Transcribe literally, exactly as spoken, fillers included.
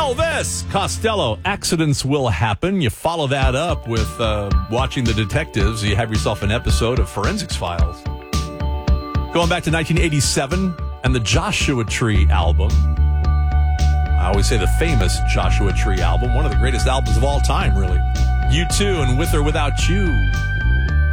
Elvis Costello, Accidents Will Happen. You follow that up with uh, watching The Detectives. You have yourself an episode of Forensics Files. Going back to nineteen eighty-seven and the Joshua Tree album. I always say the famous Joshua Tree album, one of the greatest albums of all time, really. U two and With or Without You.